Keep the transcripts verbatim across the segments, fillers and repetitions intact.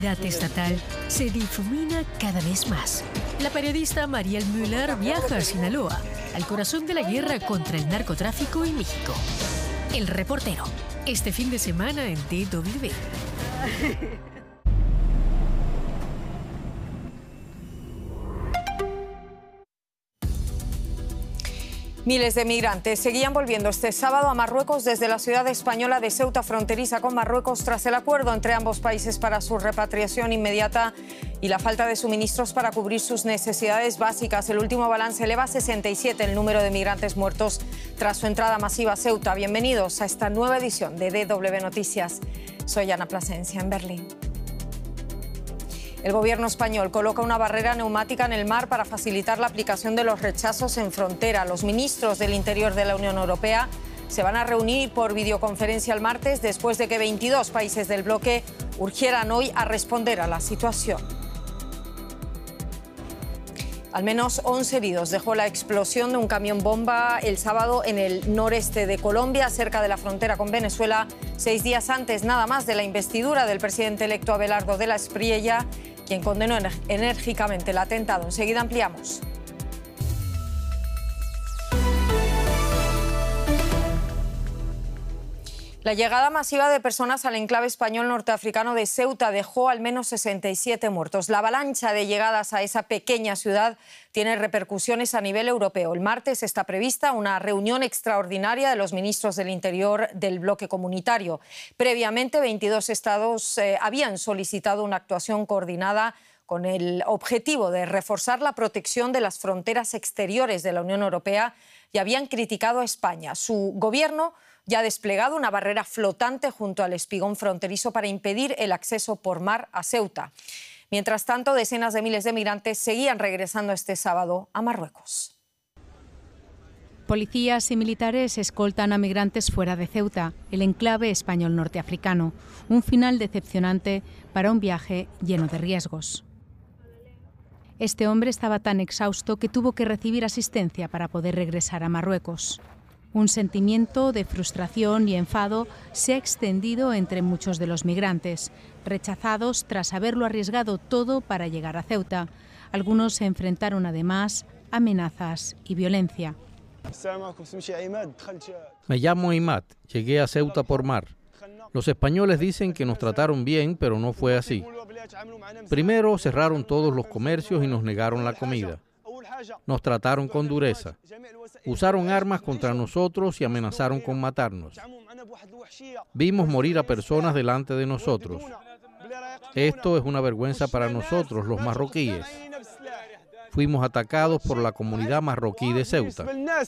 La estatal se difumina cada vez más. La periodista Mariel Müller viaja a Sinaloa, al corazón de la guerra contra el narcotráfico en México. El reportero, este fin de semana en D W. Miles de migrantes seguían volviendo este sábado a Marruecos desde la ciudad española de Ceuta, fronteriza con Marruecos, tras el acuerdo entre ambos países para su repatriación inmediata y la falta de suministros para cubrir sus necesidades básicas. El último balance eleva a sesenta y siete el número de migrantes muertos tras su entrada masiva a Ceuta. Bienvenidos a esta nueva edición de D W Noticias. Soy Ana Plasencia en Berlín. El gobierno español coloca una barrera neumática en el mar para facilitar la aplicación de los rechazos en frontera. Los ministros del Interior de la Unión Europea se van a reunir por videoconferencia el martes después de que veintidós países del bloque urgieran hoy a responder a la situación. Al menos once heridos dejó la explosión de un camión bomba el sábado en el noreste de Colombia, cerca de la frontera con Venezuela, seis días antes nada más de la investidura del presidente electo Abelardo de la Espriella, quien condenó enérgicamente el atentado. Enseguida ampliamos. La llegada masiva de personas al enclave español norteafricano de Ceuta dejó al menos sesenta y siete muertos. La avalancha de llegadas a esa pequeña ciudad tiene repercusiones a nivel europeo. El martes está prevista una reunión extraordinaria de los ministros del Interior del bloque comunitario. Previamente, veintidós estados eh, habían solicitado una actuación coordinada con el objetivo de reforzar la protección de las fronteras exteriores de la Unión Europea y habían criticado a España. Su gobierno ya ha desplegado una barrera flotante junto al espigón fronterizo para impedir el acceso por mar a Ceuta. Mientras tanto, decenas de miles de migrantes seguían regresando este sábado a Marruecos. Policías y militares escoltan a migrantes fuera de Ceuta, el enclave español norteafricano. Un final decepcionante para un viaje lleno de riesgos. Este hombre estaba tan exhausto que tuvo que recibir asistencia para poder regresar a Marruecos. Un sentimiento de frustración y enfado se ha extendido entre muchos de los migrantes, rechazados tras haberlo arriesgado todo para llegar a Ceuta. Algunos se enfrentaron además a amenazas y violencia. Me llamo Imad, llegué a Ceuta por mar. Los españoles dicen que nos trataron bien, pero no fue así. Primero cerraron todos los comercios y nos negaron la comida. Nos trataron con dureza. Usaron armas contra nosotros y amenazaron con matarnos. Vimos morir a personas delante de nosotros. Esto es una vergüenza para nosotros, los marroquíes. Fuimos atacados por la comunidad marroquí de Ceuta.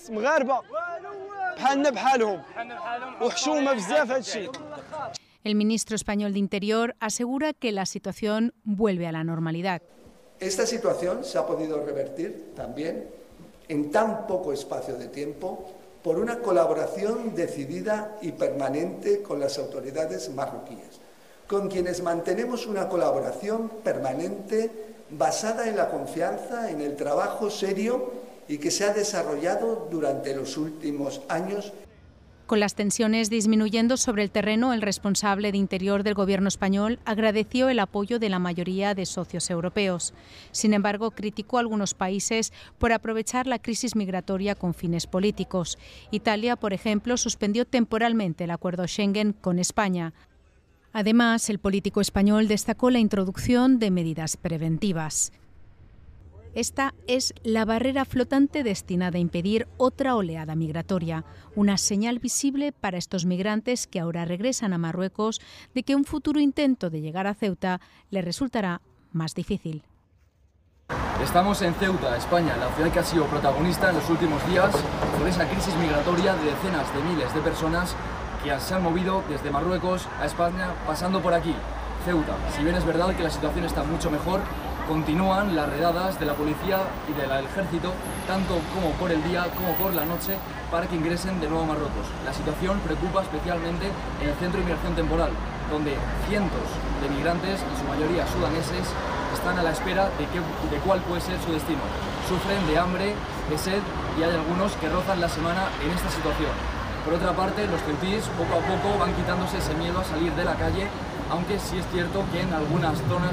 El ministro español de Interior asegura que la situación vuelve a la normalidad. Esta situación se ha podido revertir también en tan poco espacio de tiempo por una colaboración decidida y permanente con las autoridades marroquíes, con quienes mantenemos una colaboración permanente basada en la confianza, en el trabajo serio y que se ha desarrollado durante los últimos años. Con las tensiones disminuyendo sobre el terreno, el responsable de Interior del Gobierno español agradeció el apoyo de la mayoría de socios europeos. Sin embargo, criticó a algunos países por aprovechar la crisis migratoria con fines políticos. Italia, por ejemplo, suspendió temporalmente el acuerdo Schengen con España. Además, el político español destacó la introducción de medidas preventivas. Esta es la barrera flotante destinada a impedir otra oleada migratoria, una señal visible para estos migrantes que ahora regresan a Marruecos de que un futuro intento de llegar a Ceuta les resultará más difícil. Estamos en Ceuta, España, la ciudad que ha sido protagonista en los últimos días por esa crisis migratoria de decenas de miles de personas que se han movido desde Marruecos a España pasando por aquí, Ceuta. Si bien es verdad que la situación está mucho mejor, continúan las redadas de la policía y del ejército, tanto como por el día como por la noche, para que ingresen de nuevo a Marruecos. La situación preocupa especialmente en el centro de inmigración temporal, donde cientos de migrantes, en su mayoría sudaneses, están a la espera de, qué, de cuál puede ser su destino. Sufren de hambre, de sed y hay algunos que rozan la semana en esta situación. Por otra parte, los ceutíes poco a poco van quitándose ese miedo a salir de la calle, aunque sí es cierto que en algunas zonas